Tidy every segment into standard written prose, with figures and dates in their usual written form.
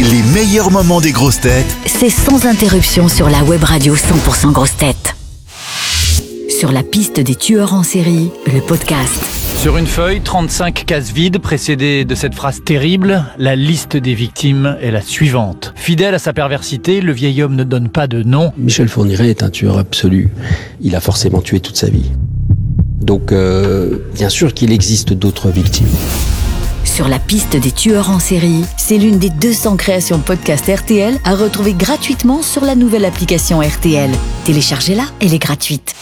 Les meilleurs moments des grosses têtes. C'est sans interruption sur la web radio 100% grosses têtes. Sur la piste des tueurs en série, le podcast. Sur une feuille, 35 cases vides précédées de cette phrase terrible. La liste des victimes est la suivante. Fidèle à sa perversité, le vieil homme ne donne pas de nom. Michel Fourniret est un tueur absolu. Il a forcément tué toute sa vie. Donc, bien sûr qu'il existe d'autres victimes. Sur la piste des tueurs en série, c'est l'une des 200 créations podcast RTL à retrouver gratuitement sur la nouvelle application RTL. Téléchargez-la, elle est gratuite.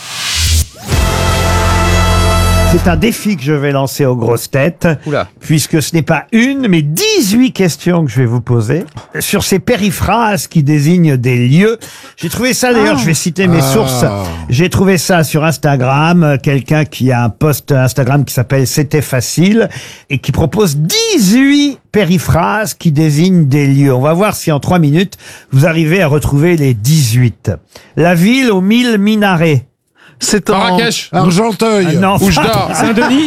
C'est un défi que je vais lancer aux grosses têtes, puisque ce n'est pas une, mais 18 questions que je vais vous poser sur ces périphrases qui désignent des lieux. J'ai trouvé ça, d'ailleurs, je vais citer mes sources. J'ai trouvé ça sur Instagram, quelqu'un qui a un post Instagram qui s'appelle C'était facile et qui propose 18 périphrases qui désignent des lieux. On va voir si en 3 minutes, vous arrivez à retrouver les 18. La ville aux 1000 minarets. C'est en Marrakech, Argenteuil, Non, Oujda, Saint-Denis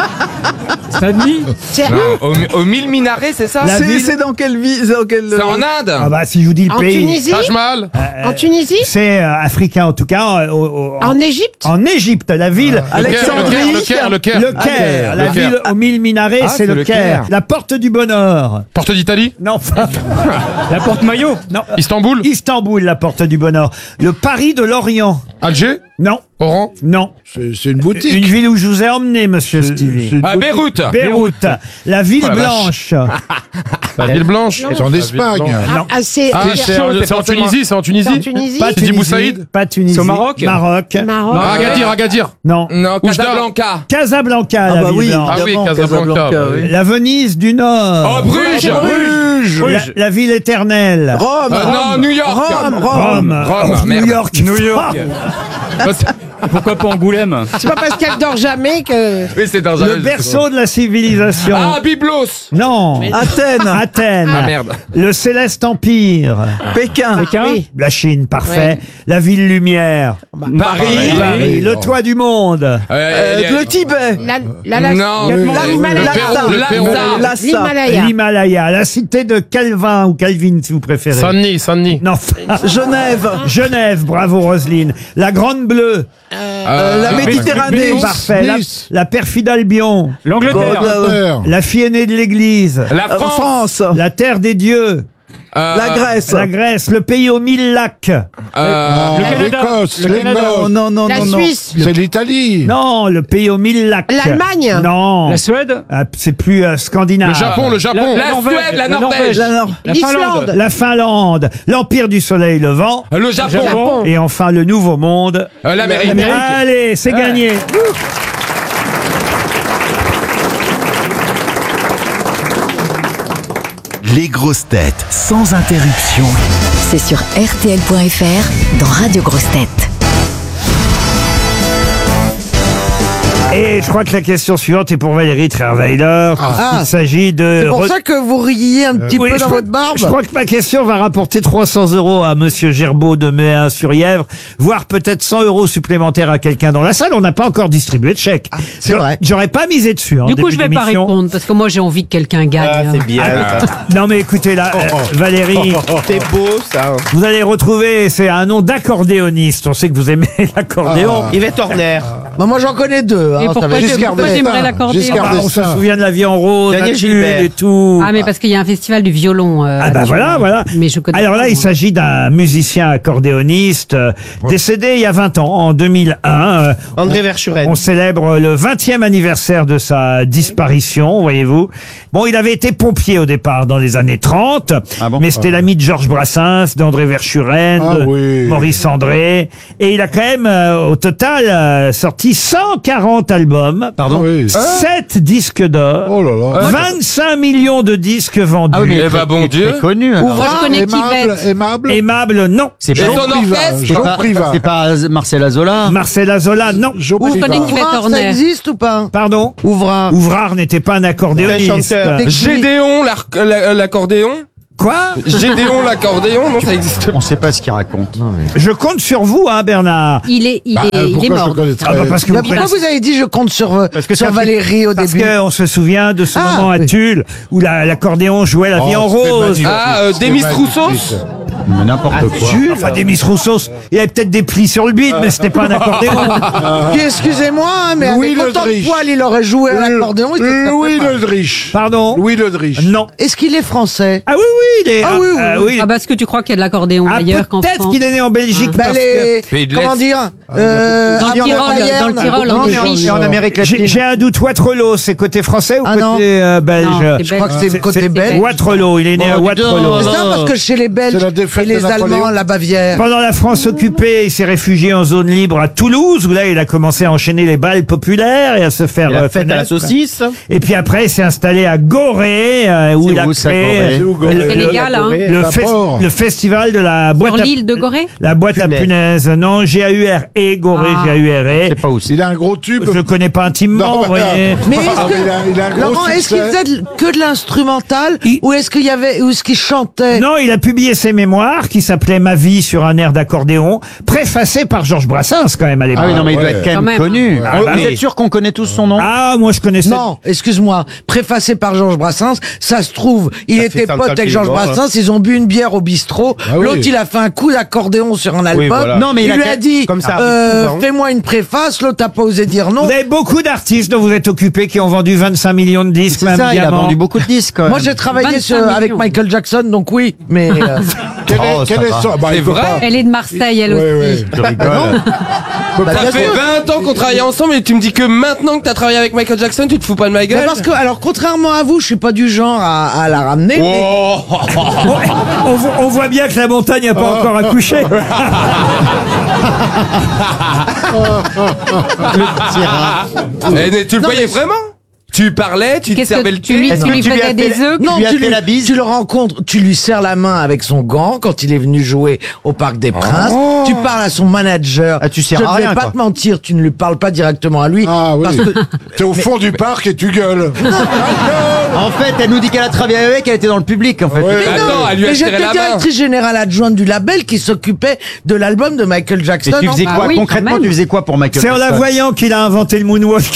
aux 1000 minarets, c'est ça? C'est dans quelle ville? C'est en Inde. Ah bah, si je vous dis le En pays. Tunisie? Taj Mahal. En Tunisie? C'est africain en tout cas. En Égypte? En Égypte, la ville. Le Caire. Le Caire. La Le ville aux 1000 minarets, c'est le Caire. La porte du bonheur. Porte d'Italie. Non, La porte Maillot. non. Istanbul. Istanbul, la porte du bonheur. Le Paris de l'Orient. Alger. Non, Oran. non. C'est une boutique. Une ville où je vous ai emmené, monsieur Stevie. Beyrouth. Beyrouth. La ville Oh la vache. blanche. La ville blanche. C'est en Espagne. Non. C'est en Tunisie. C'est en Tunisie. En Tunisie? Pas Sidi Tunisie. Boussaïd. Pas Tunisie. C'est au Maroc. Maroc. Maroc. Agadir. Non. Non, Casablanca. Casablanca, la ville blanche. Ah oui, Casablanca. oui. La Venise du Nord. Oh, Bruges. La ville éternelle. Rome. Non, New York. Rome. merde. New York. Pourquoi pas Angoulême? C'est pas parce qu'elle dort jamais que... Oui, c'est dans Le berceau de la civilisation. Ah, Byblos. Non. Athènes. Ah, merde. Le Céleste Empire. Pékin. Oui. La Chine, parfait. La ville lumière. Paris. Le toit du monde. Le Tibet. Non. L'Himalaya. L'Himalaya. La cité de Calvin ou Calvin, si vous préférez. Saint-Denis. Non. Genève, bravo Roselyne. La Grande Bleue. La Méditerranée. Parfait. La perfide Albion. L'Angleterre. La fille aînée de l'église. La France. La terre des dieux. La Grèce. La Grèce. Le pays aux 1000 lacs. L'Écosse. Non. La Suisse. C'est l'Italie. Non, le pays aux 1000 lacs. L'Allemagne. Non. La Suède. C'est plus scandinave. Le Japon. La Suède, la Norvège. L'Islande. La Finlande. L'Empire du Soleil Levant. Le Japon. Et enfin le Nouveau Monde. L'Amérique. Allez, c'est gagné. Les grosses têtes sans interruption. C'est sur RTL.fr dans Radio Grosses Têtes. Et je crois que la question suivante est pour Valérie Trierweiler. Il s'agit de... C'est pour ça que vous riez un petit peu dans votre barbe. Je crois que ma question va rapporter 300 € à monsieur Gerbeau de Méun-sur-Yèvre, voire peut-être 100 € supplémentaires à quelqu'un dans la salle. On n'a pas encore distribué de chèque. C'est vrai. J'aurais pas misé dessus. Du coup, je vais pas répondre parce que moi j'ai envie que quelqu'un gagne. C'est bien. Non mais écoutez là, Valérie, C'est beau, ça. vous allez retrouver, c'est un nom d'accordéoniste. On sait que vous aimez l'accordéon. Yvette Horner. Moi, j'en connais deux. Et pourquoi j'aimerais l'accordéon? On se souvient de la vie en rose, Daniel la tulle Gilbert. et tout. Ah, mais parce qu'il y a un festival du violon. Ah bah voilà. Mais je connais Alors là, pas, il moi. s'agit d'un musicien accordéoniste décédé il y a 20 ans, en 2001. André Verschuren. On célèbre le 20e anniversaire de sa disparition, voyez-vous. Bon, il avait été pompier au départ dans les années 30, mais c'était l'ami de Georges Brassens, d'André Verschuren, de Maurice André. Et il a quand même, au total, sorti 140 albums. Pardon. 7 disques d'or. Oh là là. 25 millions de disques vendus. Eh ben, bon Dieu. Connu. Moi, je connais Kivette. Aimable. Aimable, non. C'est Jean son Privat. orchestre. Jean Privat. C'est pas Marcel Azola. Marcel Azola, non. Jean Ou je connais Privat. Kivette Ça Horner. existe ou pas? Pardon. Ouvrard. Ouvrard n'était pas un accordéoniste. chanteur. Gédéon, l'accordéon. Quoi? Gédéon l'accordéon, non, ça existe pas. On sait pas ce qu'il raconte. Je compte sur vous, hein, Bernard. Il est mort. Parce que Pourquoi vous avez dit je compte sur, que sur ça fait- Valérie au Parce début? qu'on se souvient de ce Ah, moment à oui. Tulle où l'accordéon jouait la vie en rose. Demis Roussos. Mais n'importe quoi. Enfin, des Miss Roussos. Il y avait peut-être des plis sur le bide, mais c'était pas un accordéon. Puis, excusez-moi, hein, mais Louis avec autant de Ledrich. poils, il aurait joué à l'accordéon. il se serait Louis pas mal. Ledrich. Pardon? Louis Ledrich. Non. Est-ce qu'il est français? Ah oui, oui, il est. Ah oui, oui, oui. Ah, parce que tu crois qu'il y a de l'accordéon ailleurs qu'en peut-être France. qu'il est né en Belgique. Bah, parce les... Pays de Comment l'Est. dire Dans le Tyrol, en Autriche. Et en Amérique que latine. j'ai un doute. Waterloo, c'est côté français ou Ah non. côté belge? Non, c'est Je crois que c'est côté belge. Waterloo, il est né à Waterloo. C'est ça, parce que chez les Belges C'est la défaite et les de Napoléon. Allemands, la Bavière. Pendant la France occupée, il s'est réfugié en zone libre à Toulouse, où là, il a commencé à enchaîner les balles populaires et à se faire La fête à la connaître. saucisse. Et puis après, il s'est installé à Gorée, où C'est il a où, ça, créé Gorée C'est légal, hein. le festival de la boîte Sur à, l'île de Gorée. la boîte à Punaise. punaise. Non, G-A-U-R-E, Gorée, Ah. G-A-U-R-E. C'est pas où c'est. Il a un gros tube. Je le connais pas intimement, vous voyez. Mais est-ce Ah, que, il a un gros Laurent, est-ce qu'il succès. faisait que de l'instrumental ou est-ce qu'il y avait, ou est-ce qu'il chantait? Non, il a publié ses mémoires qui s'appelaient Ma vie sur un air d'accordéon, préfacé par Georges Brassens quand même à l'époque. Ah oui, non, mais il doit ouais. être quand Quand même même. connu. Ah, bah Vous oui. êtes sûr qu'on connaît tous son nom? Ah, moi je connaissais. Non, excuse-moi, préfacé par Georges Brassens, ça se trouve, il était ça, pote le avec Georges calcul est mort, Brassens, ils ont bu une bière au bistrot, Ah oui. l'autre il a fait un coup d'accordéon sur un album, voilà. Non, mais il il a lui qu'à- a dit, comme ça, fais-moi une préface, l'autre a pas osé dire non. Vous avez beaucoup d'artistes dont vous êtes occupés qui ont vendu 25 millions de disques, C'est même ça, il a diamant. vendu beaucoup de disques quand même. Moi j'ai travaillé 25 avec millions. Michael Jackson, donc oui, mais Quel Oh, est, quel ça est va. son... Bah, C'est il peut vrai pas. Elle est de Marseille, elle Ouais, aussi. ouais. Je rigole. bah, Ça bien fait sûr. 20 ans qu'on travaille ensemble et tu me dis que maintenant que t'as travaillé avec Michael Jackson, tu te fous pas de ma Mais gueule. parce que, alors contrairement à vous, je suis pas du genre à la ramener, mais Oh On voit bien que la montagne n'a pas encore accouché. Eh, tu le voyais vraiment? Tu parlais, tu te Qu'est-ce servais que le tu lui, thé. Est-ce tu que lui tu lui faisais as des fait- œufs? non, lui as fait la bise? tu le rencontres, tu lui serres la main avec son gant quand il est venu jouer au Parc des Princes. Tu parles à son manager. Ah, tu sers Je à ne rien, vais pas quoi. te mentir, tu ne lui parles pas directement à lui. Ah oui. Parce que T'es au fond du parc et tu gueules. En fait, elle nous dit qu'elle a travaillé avec, elle était dans le public, en fait. Ouais. Mais non, Attends, elle lui a mais serré j'étais la main. directrice générale adjointe du label qui s'occupait de l'album de Michael Et Jackson. tu faisais Ah quoi oui, concrètement? quand même. Tu faisais quoi pour Michael C'est en la Jackson? voyant qu'il a inventé le moonwalk.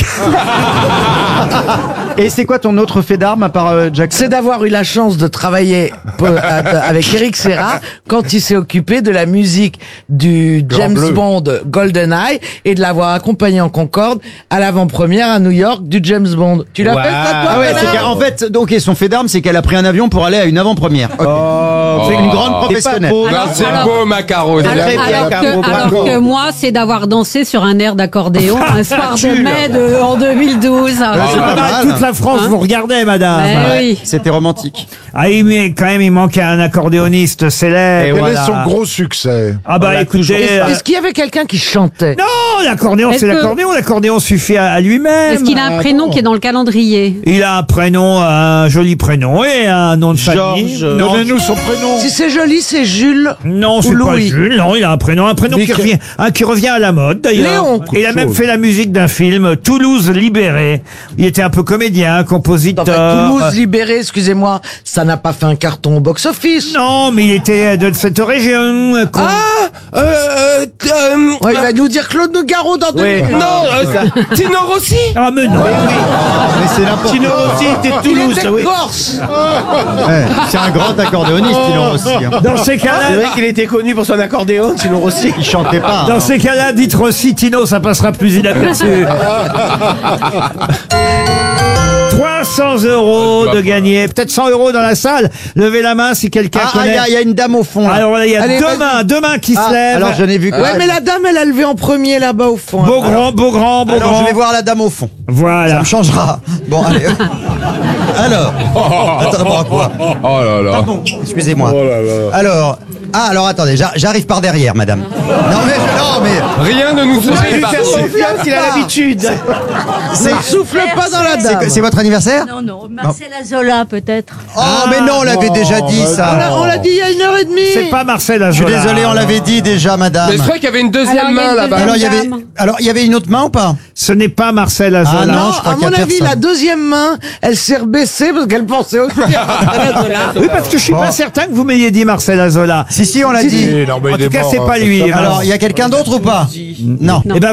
Et c'est quoi ton autre fait d'armes à part Jackson? C'est d'avoir eu la chance de travailler avec Eric Serra quand il s'est occupé de la musique du James Bleu. Bond GoldenEye et de l'avoir accompagné en Concorde à l'avant-première à New York du James Bond. Tu l'as fait ça toi Ah ouais, Bernard c'est qu'en fait, donc, et son fait d'armes, c'est qu'elle a pris un avion pour aller à une avant-première. C'est une grande professionnelle. Non, c'est Alors- beau, Macaro. Alors, Très bien, Caro, alors bravo. que moi, c'est d'avoir dansé sur un air d'accordéon un soir de mai en 2012. Toute la France Hein vous regardait, madame. Eh oui. C'était romantique. Ah, mais quand même, il manquait un accordéoniste célèbre. Quel voilà. est son gros succès? Ah bah écoutez, Est-ce qu'il y avait quelqu'un qui chantait? non, l'accordéon, Est-ce c'est que- l'accordéon. L'accordéon suffit à lui-même. Est-ce qu'il a un prénom qui est dans le calendrier? Il a un prénom, un joli prénom et un nom de famille. Georges. Non, Donnez-nous son prénom. Si c'est joli, c'est Jules. non, c'est ou pas Louis. Jules. Non, il a un prénom qui revient à la mode d'ailleurs. Léon. Et il a même fait la musique d'un film, Toulouse libérée. Il était un peu comédien, compositeur. Enfin, Toulouse libéré, excusez-moi, ça n'a pas fait un carton au box-office. Non, mais il était de cette région. Ouais, il va nous dire Claude Nougaro dans 2 minutes. Non, Tino Rossi. Ah mais non. Mais c'est n'importe quoi. Il était corse. C'est un grand accordéoniste, Tino Rossi. hein. Dans ces cas-là, qu'il était connu pour son accordéon, Tino Rossi. Il chantait pas. hein. dans ces cas-là, dites Rossi, Tino, ça passera plus inaperçu. 300 € de gagner, peut-être 100 € dans la salle. Levez la main si quelqu'un Ah, connaît. il y a une dame au fond. Là. Alors voilà, il y a Allez, deux mains qui se Ah, lèvent. alors je n'ai vu que. Ouais, mais la dame, elle a levé en premier là-bas au fond. Beau grand, beau grand, beau Alors grand. je vais voir la dame au fond. Ça Voilà. me changera. Bon, allez. Alors. Attends, quoi? Oh là là. Pardon, excusez-moi. Oh là là. Alors, Ah, alors attendez, j'arrive par derrière, madame. Non, mais... Rien ne nous Vous fait lui faire confiance, il a l'habitude. Ne souffle pas dans la dame. C'est votre anniversaire? Non, Marcel Azola peut-être. Oh, mais non, on l'avait déjà dit, ça. On l'a dit il y a 1h30. C'est pas Marcel Je suis Azola. désolé, on l'avait dit déjà, madame. Mais je crois qu'il y avait une deuxième main là-bas. Alors, il y avait une autre main ou pas? Ce n'est pas Marcel Azola. Ah non, Non, je crois à qu'il y a mon avis, personne. la deuxième main, elle s'est rebaissée parce qu'elle pensait aussi à Marcel Azola. Oui, parce que je suis pas certain que vous m'ayez dit Marcel Azola. Si, on l'a dit. Non, mais En il est tout cas, mort, c'est pas hein, lui. Alors, il y a quelqu'un d'autre ou pas? Non. Eh ben,